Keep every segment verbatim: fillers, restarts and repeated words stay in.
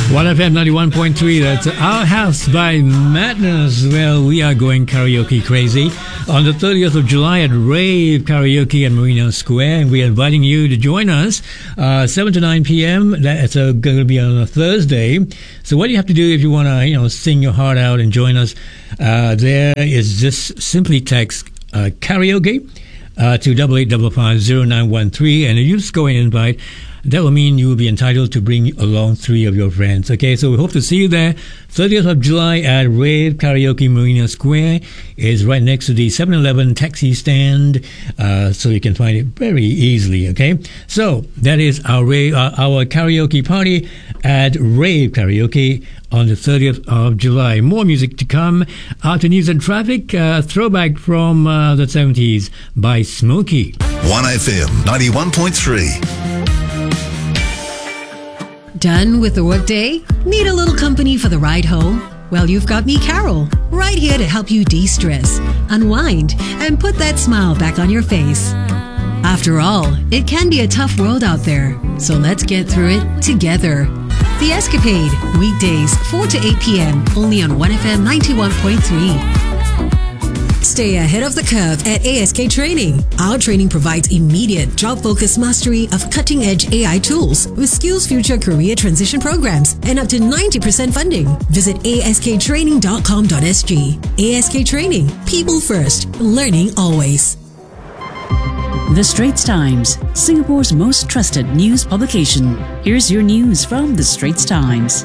one F M ninety-one point three, that's Our House by Madness. Well, we are going karaoke crazy on the thirtieth of July at Rave Karaoke at Marina Square, and we are inviting you to join us uh, seven to nine p.m. That's uh, going to be on a Thursday. So what do you have to do if you want to, you know, sing your heart out and join us? Uh, there is just simply text uh, karaoke uh, to double eight double five zero nine one three, and if you just go and invite, that will mean you will be entitled to bring along three of your friends. Okay, so we hope to see you there. thirtieth of July at Rave Karaoke Marina Square is right next to the seven eleven taxi stand, uh, so you can find it very easily. Okay, so that is our rave, uh, our karaoke party at Rave Karaoke on the thirtieth of July. More music to come after news and traffic. Uh, throwback from uh, the seventies by Smokey. one F M ninety-one point three. Done with the workday? Need a little company for the ride home? Well, you've got me, Carol, right here to help you de-stress, unwind, and put that smile back on your face. After all, it can be a tough world out there, so let's get through it together. The Escapade, weekdays four to eight p.m. only on one F M ninety-one point three. Stay ahead of the curve at A S K Training. Our training provides immediate job-focused mastery of cutting-edge A I tools with Skills Future career transition programs and up to ninety percent funding. Visit a s k training dot com dot s g. A S K Training. People first. Learning always. The Straits Times, Singapore's most trusted news publication. Here's your news from The Straits Times.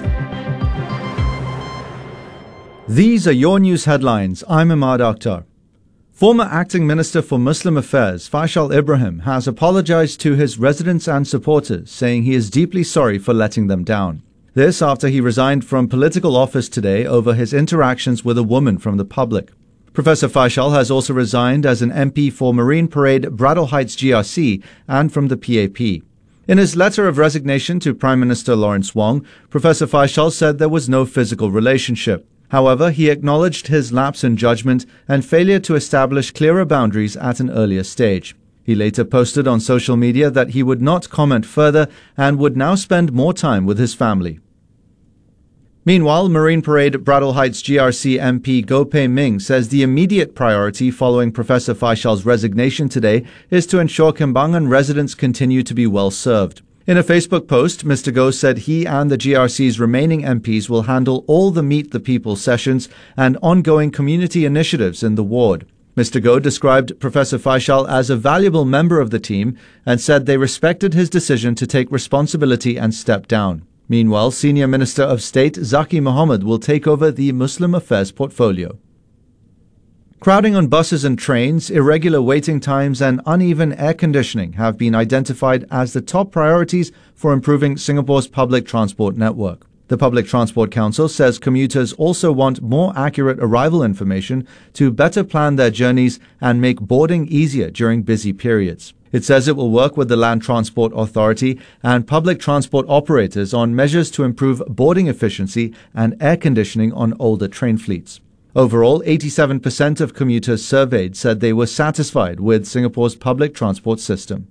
These are your news headlines. I'm Ahmad Akhtar. Former Acting Minister for Muslim Affairs, Faisal Ibrahim, has apologized to his residents and supporters, saying he is deeply sorry for letting them down. This after he resigned from political office today over his interactions with a woman from the public. Professor Faisal has also resigned as an M P for Marine Parade, Braddell Heights G R C, and from the P A P. In his letter of resignation to Prime Minister Lawrence Wong, Professor Faisal said there was no physical relationship. However, he acknowledged his lapse in judgment and failure to establish clearer boundaries at an earlier stage. He later posted on social media that he would not comment further and would now spend more time with his family. Meanwhile, Marine Parade Braddell Heights G R C M P Goh Pei Ming says the immediate priority following Professor Faisal's resignation today is to ensure Kembangan residents continue to be well served. In a Facebook post, Mister Goh said he and the G R C's remaining M Ps will handle all the Meet the People sessions and ongoing community initiatives in the ward. Mister Goh described Professor Faisal as a valuable member of the team and said they respected his decision to take responsibility and step down. Meanwhile, Senior Minister of State Zaki Mohammed will take over the Muslim Affairs portfolio. Crowding on buses and trains, irregular waiting times and uneven air conditioning have been identified as the top priorities for improving Singapore's public transport network. The Public Transport Council says commuters also want more accurate arrival information to better plan their journeys and make boarding easier during busy periods. It says it will work with the Land Transport Authority and public transport operators on measures to improve boarding efficiency and air conditioning on older train fleets. Overall, eighty-seven percent of commuters surveyed said they were satisfied with Singapore's public transport system.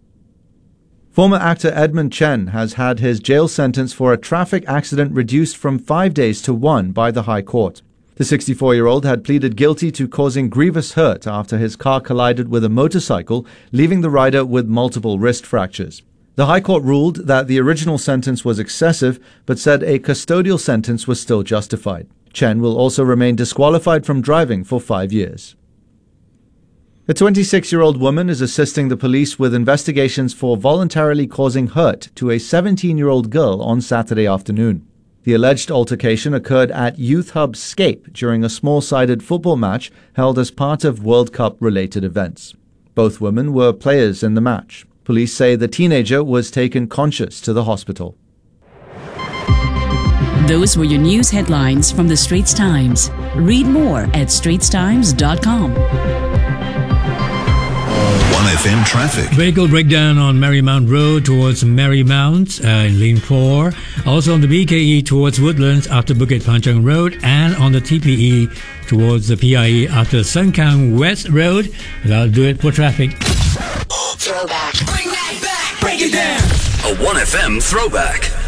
Former actor Edmund Chen has had his jail sentence for a traffic accident reduced from five days to one by the High Court. The sixty-four-year-old had pleaded guilty to causing grievous hurt after his car collided with a motorcycle, leaving the rider with multiple wrist fractures. The High Court ruled that the original sentence was excessive, but said a custodial sentence was still justified. Chen will also remain disqualified from driving for five years. A twenty-six-year-old woman is assisting the police with investigations for voluntarily causing hurt to a seventeen-year-old girl on Saturday afternoon. The alleged altercation occurred at Youth Hub Scape during a small-sided football match held as part of World Cup-related events. Both women were players in the match. Police say the teenager was taken conscious to the hospital. Those were your news headlines from The Straits Times. Read more at straits times dot com. one F M traffic. Vehicle breakdown on Marymount Road towards Marymount uh, in lane four. Also on the B K E towards Woodlands after Bukit Panjang Road, and on the T P E towards the P I E after Sengkang West Road. That'll do it for traffic. Throwback. Bring that back. Break it down. A one F M throwback.